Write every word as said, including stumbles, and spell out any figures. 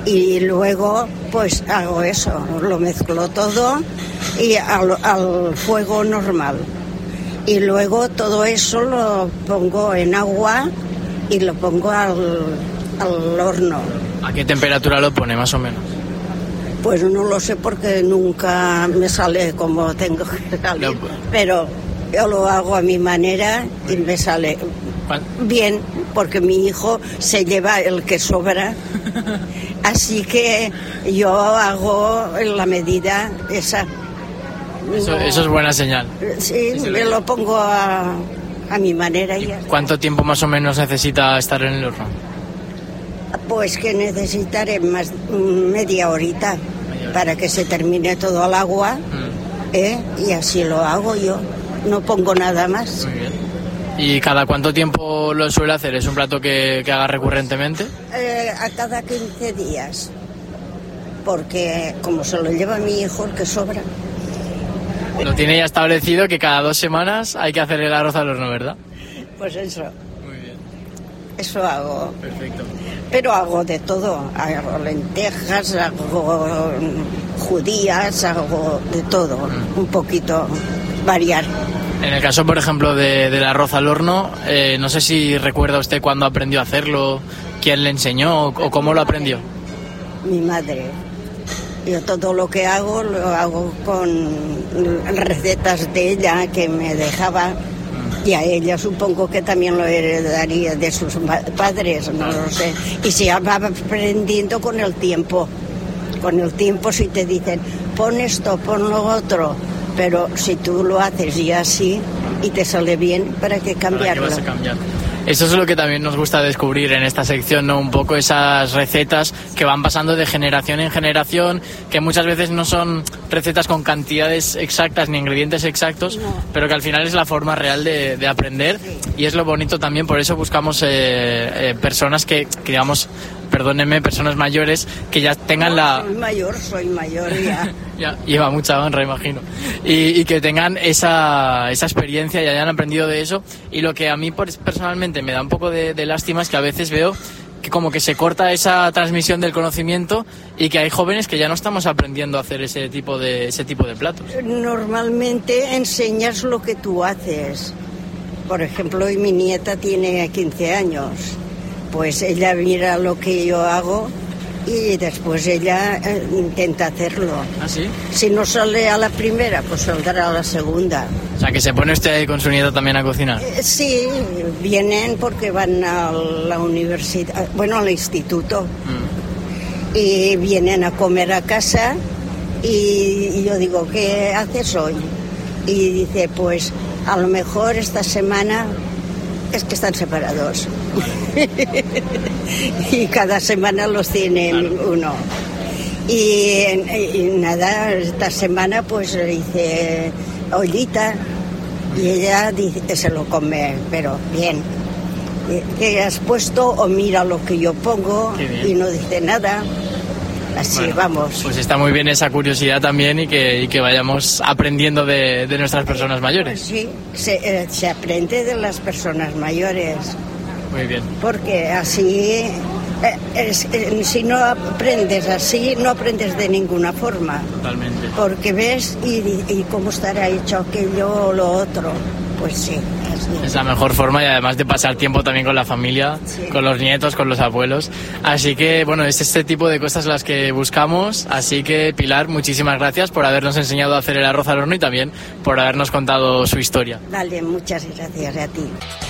Y luego pues hago eso, lo mezclo todo y al, al fuego normal. Y luego todo eso lo pongo en agua y lo pongo al, al horno. ¿A qué temperatura lo pone más o menos? Pues no lo sé porque nunca me sale como tengo que salir, no. Pero yo lo hago a mi manera y me sale bien, porque mi hijo se lleva el que sobra, así que yo hago en la medida esa. Eso, no, eso es buena señal. Sí, me lo pongo a, a mi manera. ¿Y cuánto tiempo más o menos necesita estar en el horno? Pues que necesitaré más media horita para que se termine todo el agua, mm. ¿eh? Y así lo hago yo, no pongo nada más. Muy bien. ¿Y cada cuánto tiempo lo suele hacer? ¿Es un plato que, que haga recurrentemente? Eh, a cada quince días, porque como se lo lleva mi hijo, el que sobra. Lo tiene ya establecido que cada dos semanas hay que hacer el arroz al horno, ¿verdad? Pues eso. Muy bien. Eso hago. Perfecto. Pero hago de todo. Hago lentejas, hago judías, hago de todo. Mm. Un poquito variar. En el caso, por ejemplo, de, del arroz al horno, eh, no sé si recuerda usted cuándo aprendió a hacerlo, quién le enseñó o, o cómo lo aprendió. Mi madre. Yo todo lo que hago lo hago con recetas de ella que me dejaba, y a ella supongo que también lo heredaría de sus padres, no lo sé. Y se va aprendiendo con el tiempo. Con el tiempo, si te dicen pon esto, pon lo otro, pero si tú lo haces ya así y te sale bien, ¿para qué cambiarlo? ¿Para qué vas a cambiar? Eso es lo que también nos gusta descubrir en esta sección, ¿no? Un poco esas recetas que van pasando de generación en generación, que muchas veces no son recetas con cantidades exactas ni ingredientes exactos, no. Pero que al final es la forma real de, de aprender, sí. Y es lo bonito también, por eso buscamos eh, eh, personas que, que, digamos, perdónenme, personas mayores que ya tengan no, la... Soy mayor, soy mayor ya. Ya, lleva mucha honra, imagino. Y, y que tengan esa, esa experiencia y hayan aprendido de eso. Y lo que a mí personalmente me da un poco de, de lástima es que a veces veo que como que se corta esa transmisión del conocimiento y que hay jóvenes que ya no estamos aprendiendo a hacer ese tipo de, ese tipo de platos. Normalmente enseñas lo que tú haces. Por ejemplo, hoy mi nieta tiene quince años. Pues ella mira lo que yo hago y después ella eh, intenta hacerlo. ¿Ah, sí? Si no sale a la primera, pues saldrá a la segunda. O sea, que se pone usted con su nieta también a cocinar. Eh, sí, vienen porque van a la universidad, bueno, al instituto. Mm. Y vienen a comer a casa y, y yo digo, ¿qué haces hoy? Y dice, pues a lo mejor esta semana es que están separados. Y cada semana los tienen, claro, uno. Y, y nada, esta semana pues hice ollita y ella dice, se lo come, pero bien. ¿Qué has puesto? O mira lo que yo pongo y no dice nada. Así, bueno, vamos. Pues está muy bien esa curiosidad también y que, y que vayamos aprendiendo de, de nuestras personas mayores. Pues sí, se, eh, se aprende de las personas mayores. Muy bien. Porque así, eh, es, eh, si no aprendes así, no aprendes de ninguna forma. Totalmente. Porque ves y, y cómo estará hecho aquello o lo otro. Pues sí, así. Es la mejor forma, y además de pasar tiempo también con la familia, sí, con los nietos, con los abuelos. Así que, bueno, es este tipo de cosas las que buscamos. Así que, Pilar, muchísimas gracias por habernos enseñado a hacer el arroz al horno y también por habernos contado su historia. Vale, muchas gracias a ti.